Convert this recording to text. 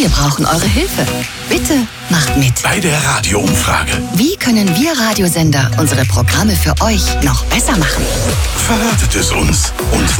Wir brauchen eure Hilfe. Bitte macht mit. Bei der Radioumfrage. Wie können wir Radiosender unsere Programme für euch noch besser machen? Verratet es uns und